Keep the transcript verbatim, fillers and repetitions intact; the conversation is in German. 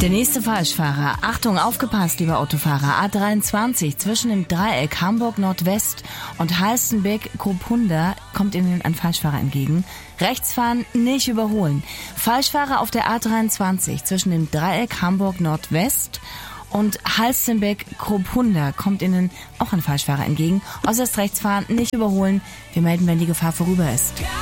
Der nächste Falschfahrer. Achtung, aufgepasst, lieber Autofahrer. A dreiundzwanzig zwischen dem Dreieck Hamburg Nordwest und Halstenbeck-Kopunda kommt Ihnen ein Falschfahrer entgegen. Rechts fahren, nicht überholen. Falschfahrer auf der A dreiundzwanzig zwischen dem Dreieck Hamburg Nordwest und Halstenbeck-Kopunda kommt Ihnen auch ein Falschfahrer entgegen. Äußerst rechts fahren, nicht überholen. Wir melden, wenn die Gefahr vorüber ist.